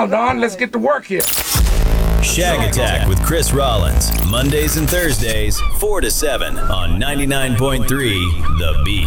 now, Don. Let's get to work here. Shag Attack with Chris Rollins. Mondays and Thursdays, 4 to 7 on 99.3 The Beat.